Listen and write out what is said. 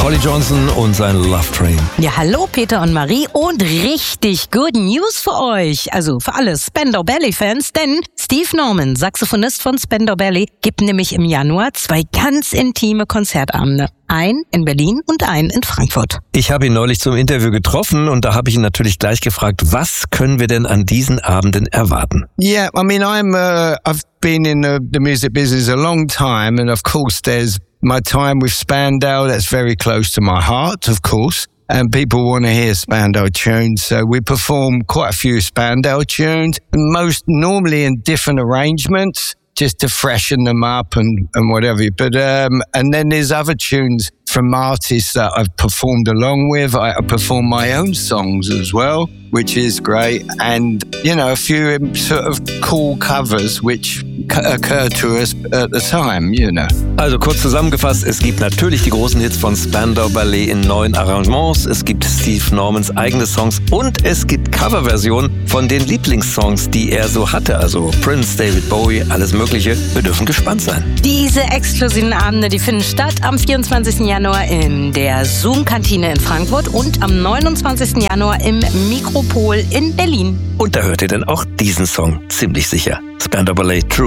Holly Johnson und sein Love Train. Ja, hallo Peter und Marie und richtig good News für euch. Also für alle Spandau Ballet-Fans, denn Steve Norman, Saxophonist von Spandau Ballet, gibt nämlich im Januar 2 ganz intime Konzertabende. Einen in Berlin und einen in Frankfurt. Ich habe ihn neulich zum Interview getroffen und da habe ich ihn natürlich gleich gefragt, was können wir denn an diesen Abenden erwarten? Yeah, I mean, I've been in the music business a long time, and of course there's my time with Spandau, that's very close to my heart, of course. And people want to hear Spandau tunes, so we perform quite a few Spandau tunes, most normally in different arrangements, just to freshen them up and whatever. But and then there's other tunes from artists that I've performed along with. I perform my own songs as well, which is great, and a few sort of cool covers which occur to us at the time, Also kurz zusammengefasst, es gibt natürlich die großen Hits von Spandau Ballet in neuen Arrangements, es gibt Steve Normans eigene Songs und es gibt Coverversionen von den Lieblingssongs, die er so hatte, also Prince, David Bowie, alles mögliche. Wir dürfen gespannt sein. Diese exklusiven Abende, die finden statt am 24. Januar in der Zoom-Kantine in Frankfurt und am 29. Januar im Mikropol in Berlin. Und da hört ihr dann auch diesen Song ziemlich sicher. Spandau Ballet True.